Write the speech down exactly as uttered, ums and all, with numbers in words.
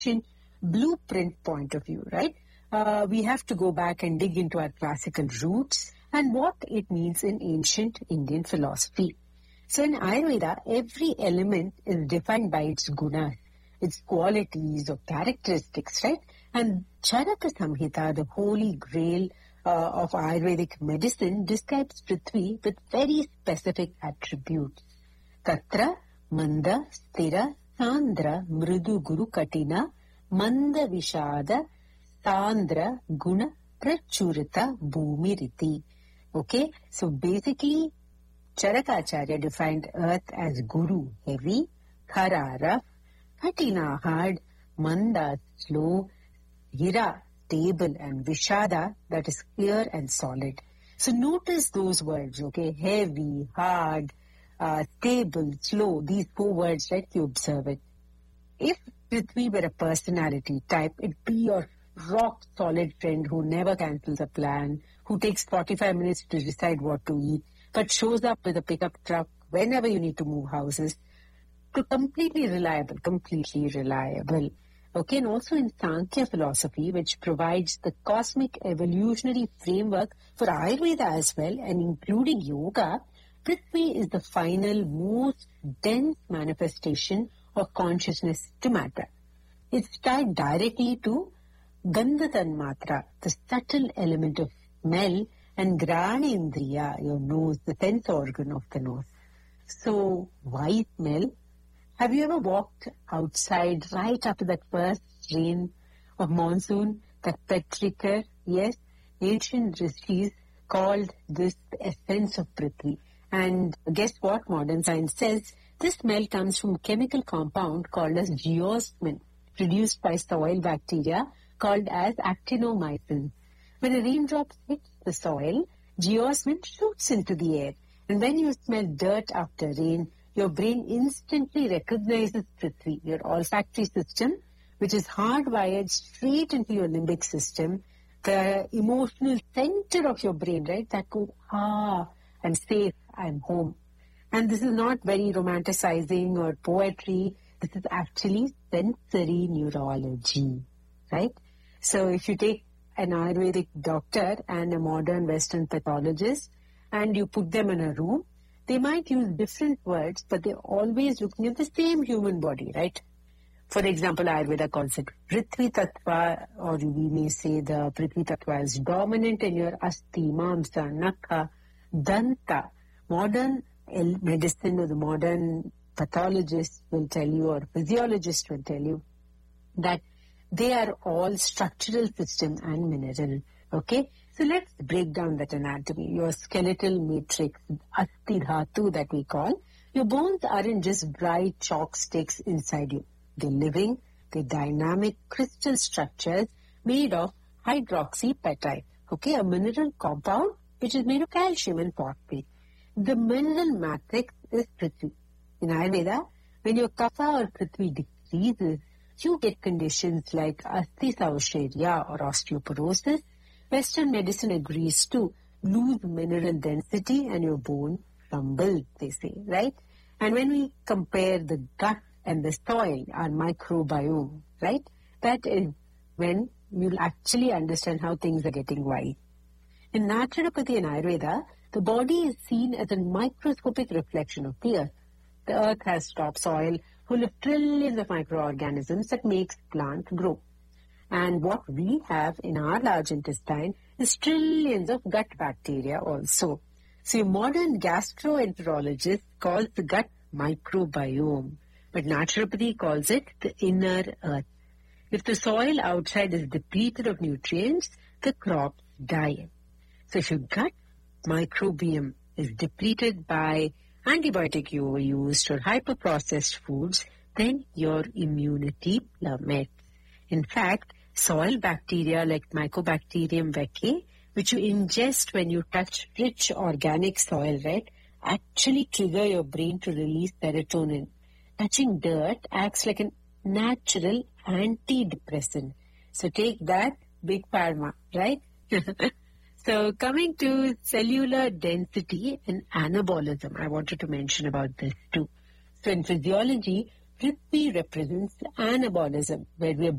ancient blueprint point of view, right? Uh, we have to go back and dig into our classical roots and what it means in ancient Indian philosophy. So in Ayurveda, every element is defined by its gunas, its qualities or characteristics, right? And Charaka Samhita, the holy grail uh, of Ayurvedic medicine, describes Prithvi with very specific attributes. Tatra, Manda, Stira, Sandra, Mrudu, Guru, Katina, Manda, Vishada, Sandra, Guna, Prachurita, Bhumiriti. Okay, so basically, Charakacharya defined earth as Guru, heavy, Khara, rough, Katina, hard, Manda, slow, Hira, stable, and Vishada, that is clear and solid. So notice those words, okay, heavy, hard, uh, stable, slow, these four words, right, you observe it. If Prithvi were a personality type, it'd be your rock-solid friend who never cancels a plan, who takes forty-five minutes to decide what to eat, but shows up with a pickup truck whenever you need to move houses. Completely reliable, completely reliable. Okay, and also in Sankhya philosophy, which provides the cosmic evolutionary framework for Ayurveda as well, and including yoga, Prithvi is the final, most dense manifestation of consciousness to matter. It's tied directly to Gandha Tanmatra, the subtle element of smell, and Granendriya, your nose, the sense organ of the nose. So, why smell? Have you ever walked outside right after that first rain of monsoon, that petrichor? Yes, ancient rishis called this the essence of Prithvi. And guess what modern science says? This smell comes from a chemical compound called as geosmin, produced by soil bacteria called as actinomycin. When a raindrop hits the soil, geosmin shoots into the air. And when you smell dirt after rain, your brain instantly recognizes Prithvi, your olfactory system, which is hardwired straight into your limbic system, the emotional center of your brain, right? That goes, ah, I'm safe, I'm home. And this is not very romanticizing or poetry. This is actually sensory neurology, right? So if you take an Ayurvedic doctor and a modern Western pathologist and you put them in a room, they might use different words, but they're always looking at the same human body, right? For example, Ayurveda calls it Prithvi Tattva, or we may say the Prithvi Tattva is dominant in your Asti, Mamsa, Nakha, Danta. Modern medicine or the modern pathologist will tell you, or physiologist will tell you, that they are all structural system and mineral. Okay? So let's break down that anatomy. Your skeletal matrix, Asti Dhatu that we call. Your bones aren't just bright chalk sticks inside you. They're living, they're dynamic crystal structures made of hydroxypeptide. Okay? A mineral compound which is made of calcium and phosphate. The mineral matrix is Prithvi. In Ayurveda, when your kapha or Prithvi decreases, you get conditions like Asti Sausharya or osteoporosis. Western medicine agrees to lose mineral density and your bone crumble, they say, right? And when we compare the gut and the soil, our microbiome, right? That is when you'll actually understand how things are getting wide. In naturopathy and Ayurveda, the body is seen as a microscopic reflection of the earth. The earth has topsoil full of trillions of microorganisms that makes plant grow. And what we have in our large intestine is trillions of gut bacteria also. So a modern gastroenterologist calls the gut microbiome, but naturopathy calls it the inner earth. If the soil outside is depleted of nutrients, the crops die. So if your gut microbiome is depleted by antibiotic overuse or hyper-processed foods, then your immunity plummets. In fact, soil bacteria like Mycobacterium vaccae, which you ingest when you touch rich organic soil, right, actually trigger your brain to release serotonin. Touching dirt acts like a natural antidepressant. So take that, big pharma, right? So coming to cellular density and anabolism, I wanted to mention about this too. So in physiology, Prithvi represents anabolism, where we are